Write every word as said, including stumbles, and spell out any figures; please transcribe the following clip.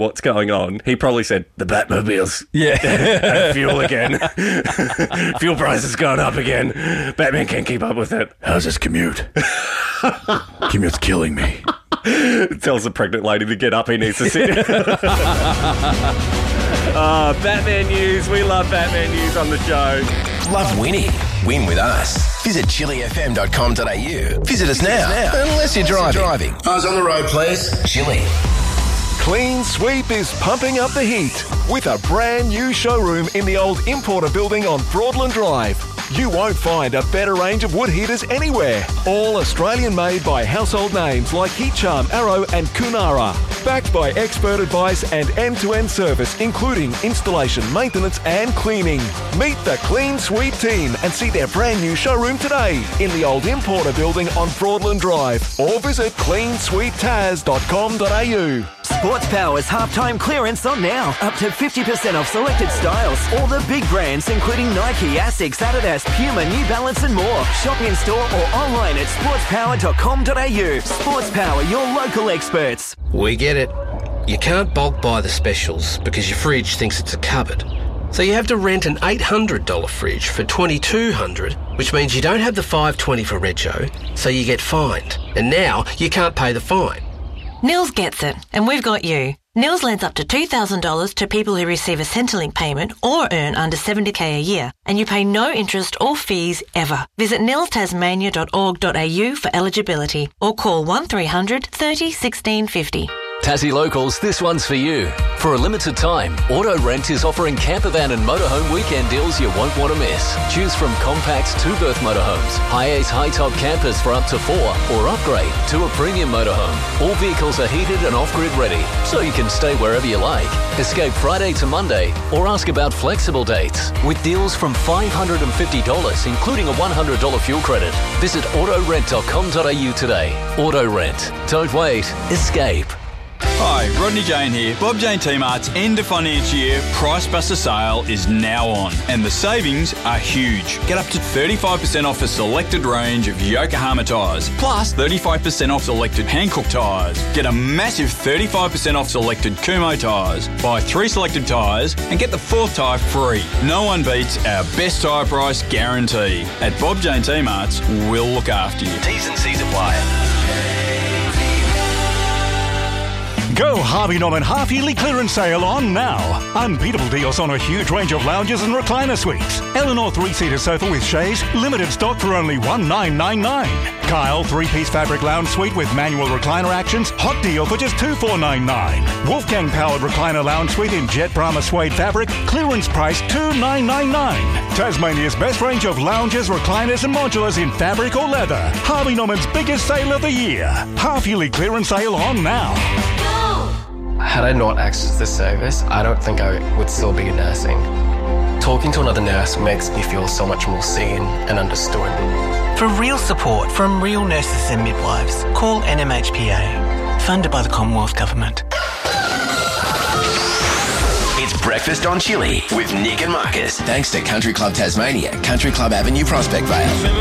what's going on, he probably said, the Batmobiles. Yeah. And fuel again. Fuel prices going up again. Batman can't keep up with it. How's this commute? Commute's killing me. Tells the pregnant lady to get up, he needs to sit. uh, Batman news. We love Batman news on the show. Love winning? Win with us. Visit chili f m dot com dot a u. Visit us now, unless you're driving. I was on the road, please. Chili. Clean Sweep is pumping up the heat with a brand new showroom in the old Importer building on Broadland Drive. You won't find a better range of wood heaters anywhere. All Australian made by household names like Heat Charm, Arrow and Kunara. Backed by expert advice and end-to-end service including installation, maintenance and cleaning. Meet the Clean Sweep team and see their brand new showroom today in the old Importer building on Broadland Drive or visit clean sweep taz dot com dot a u. Sports Power's halftime clearance on now. Up to fifty percent off selected styles. All the big brands including Nike, Asics, Adidas, Puma, New Balance and more. Shop in store or online at sports power dot com dot a u. Sports Power, your local experts. We get it. You can't bulk buy the specials because your fridge thinks it's a cupboard. So you have to rent an eight hundred dollars fridge for twenty-two hundred dollars, which means you don't have the five hundred twenty for rego, so you get fined. And now you can't pay the fine. Nils gets it, and we've got you. Nils lends up to two thousand dollars to people who receive a Centrelink payment or earn under seventy thousand a year, and you pay no interest or fees ever. Visit nils tasmania dot org dot a u for eligibility or call one three hundred thirty sixteen fifty. Tassie Locals, this one's for you. For a limited time, Auto Rent is offering campervan and motorhome weekend deals you won't want to miss. Choose from compact two-berth motorhomes, high-ace high-top campers for up to four, or upgrade to a premium motorhome. All vehicles are heated and off-grid ready, so you can stay wherever you like. Escape Friday to Monday, or ask about flexible dates. With deals from five hundred fifty dollars, including a one hundred dollars fuel credit. Visit auto rent dot com dot a u today. Auto Rent. Don't wait. Escape. Hi, Rodney Jane here. Bob Jane T-Mart's end of financial year Price Buster sale is now on, and the savings are huge. Get up to thirty-five percent off a selected range of Yokohama tyres, plus thirty-five percent off selected Hankook tyres. Get a massive thirty-five percent off selected Kumho tyres. Buy three selected tyres and get the fourth tyre free. No one beats our best tyre price guarantee. At Bob Jane T-Mart's, we'll look after you. T's and C's apply. Go Harvey Norman half-yearly clearance sale on now. Unbeatable deals on a huge range of lounges and recliner suites. Eleanor three-seater sofa with chaise, limited stock for only one thousand nine hundred ninety-nine dollars. Kyle three-piece fabric lounge suite with manual recliner actions, hot deal for just two thousand four hundred ninety-nine dollars. Wolfgang powered recliner lounge suite in jet Brahma suede fabric, clearance price two thousand nine hundred ninety-nine dollars. Tasmania's best range of lounges, recliners and modulars in fabric or leather. Harvey Norman's biggest sale of the year. Half-yearly clearance sale on now. Had I not accessed this service, I don't think I would still be nursing. Talking to another nurse makes me feel so much more seen and understood. For real support from real nurses and midwives, call N M H P A, funded by the Commonwealth Government. It's Breakfast on Chili with Nick and Marcus. Thanks to Country Club Tasmania, Country Club Avenue, Prospect Vale.